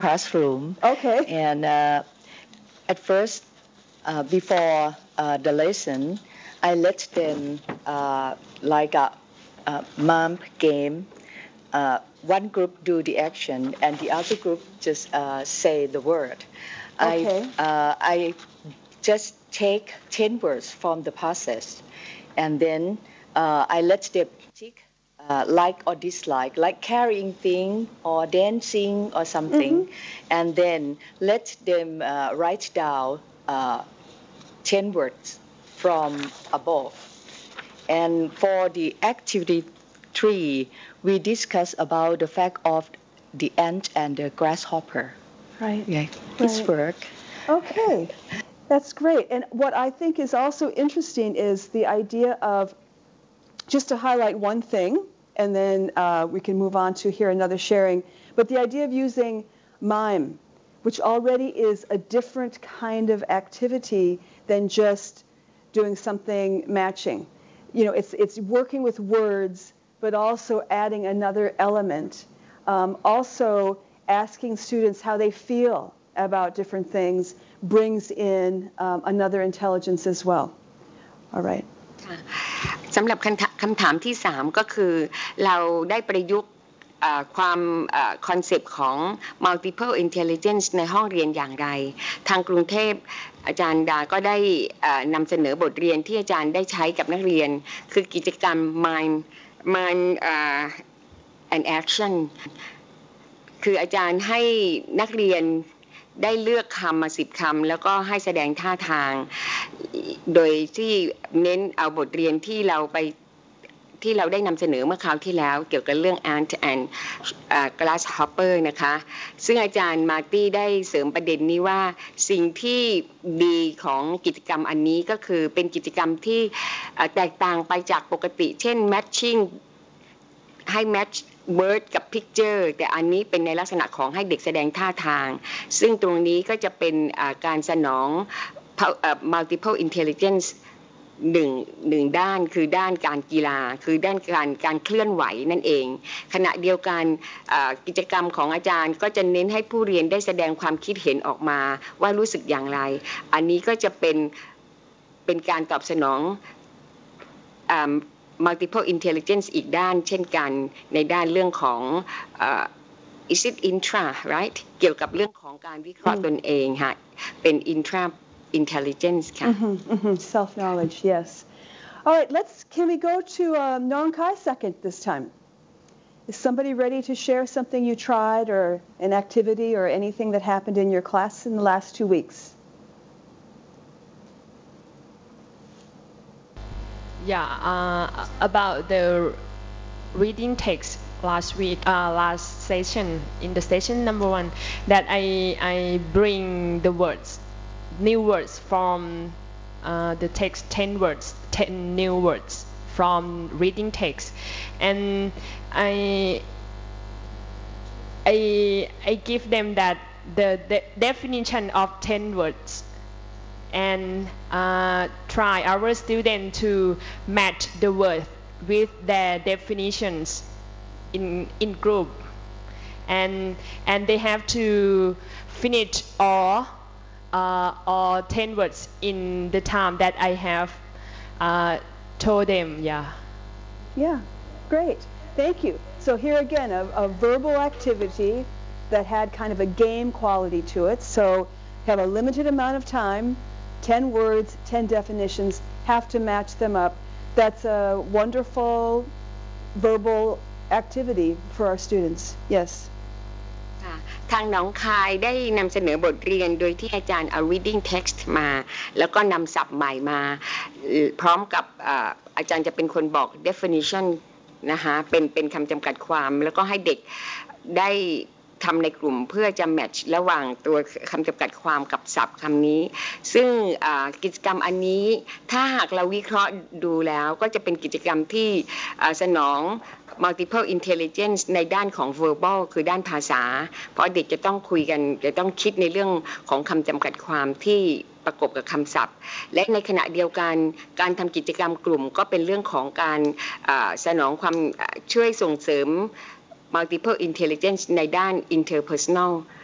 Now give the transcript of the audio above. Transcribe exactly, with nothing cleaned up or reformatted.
classroom. Okay. And uh, at first, uh, before uh, the lesson, I let them uh, like a, a mime game. Uh, one group do the action and the other group just uh, say the word. Okay. I, uh, I just take ten words from the passage and then uh, I let them tick uh, like or dislike, like carrying thing or dancing or something, mm-hmm. and then let them uh, write down uh, ten words from above. And for the activity three, we discuss about the fact of the ant and the grasshopper. Right. Yeah, right. it's work. Okay. That's great. And what I think is also interesting is the idea of, just to highlight one thing, and then uh, we can move on to hear another sharing, but the idea of using mime, which already is a different kind of activity than just doing something matching. You know, it's, it's working with words, but also adding another element. Um, also asking students how they feel about different things brings in um, another intelligence as well. All right. สำหรับคำถามที่สามก็คือเราได้ประยุกต์ความคอนเซปต์ของ multiple intelligence ในห้องเรียนอย่างไรทางกรุงเทพอาจารย์ดาก็ได้นำเสนอบทเรียนที่อาจารย์ได้ใช้กับนักเรียนคือกิจกรรม mind mind and action คืออาจารย์ให้นักเรียนได้เลือกคำมาสิบคำแล้วก็ให้แสดงท่าทางโดยที่เน้นเอาบทเรียนที่เราไปที่เราได้นำเสนอเมื่อคราวที่แล้วเกี่ยวกับเรื่อง ant and grasshopper นะคะซึ่งอาจารย์มาร์ตี้ได้เสริมประเด็นนี้ว่าสิ่งที่ดีของกิจกรรมอันนี้ก็คือเป็นกิจกรรมที่แตกต่างไปจากปกติเช่น matching ให้ match word กับ picture แต่อันนี้เป็นในลักษณะของให้เด็กแสดงท่าทางซึ่งตรงนี้ก็จะเป็นการสนอง multiple intelligence หนึ่งหนึ่งด้านคือด้านการกีฬาคือด้านการการเคลื่อนไหวนั่นเองขณะเดียวกันกิจกรรมของอาจารย์ก็จะเน้นให้ผู้เรียนได้แสดงความคิดเห็นออกมาว่ารู้สึกอย่างไรอันนี้ก็จะเป็นเป็นการตอบสนองmultiple intelligence อีกด้านเช่นกันในด้านเรื่องของ uh, is it intra right เกี่ยวกับเรื่องของการวิเคราะห์ตนเองค่ะเป็น intra intelligence ค่ะ mm-hmm, mm-hmm. self knowledge yes all right let's can we go to um, Nong Khai second this time is somebody ready to share something you tried or an activity or anything that happened in your class in the last two weeks Yeah, uh, about the reading text last week, uh, last session in the session number one, that I I bring the words, new words from uh, the text, ten words, ten new words from reading text, and I I I give them that the, the definition of ten words. And uh, try our students to match the word with their definitions in in group, and and they have to finish all uh, all ten words in the time that I have uh, told them. Yeah. Yeah, great. Thank you. So here again, a, a verbal activity that had kind of a game quality to it. So have a limited amount of time. ten words, ten definitions, have to match them up. That's a wonderful verbal activity for our students. Yes. ทางหนองคายได้นำเสนอบทเรียนโดยที่อาจารย์เอา reading text มาแล้วก็นำศัพท์ใหม่มาพร้อมกับอาจารย์จะเป็นคนบอก definition นะคะเป็นเป็นคำจำกัดความแล้วก็ให้เด็กได้ทำในกลุ่มเพื่อจะแมทช์ระหว่างตัวคำจำกัดความกับศัพท์คำนี้ซึ่งกิจกรรมอันนี้ถ้าหากเราวิเคราะห์ดูแล้วก็จะเป็นกิจกรรมที่สนอง multiple intelligence ในด้านของ verbal คือด้านภาษาเพราะเด็กจะต้องคุยกันจะต้องคิดในเรื่องของคำจำกัดความที่ประกบกับคำศัพท์และในขณะเดียวกันการทำกิจกรรมกลุ่มก็เป็นเรื่องของการสนองความช่วยส่งเสริมmultiple intelligence ในด้าน interpersonal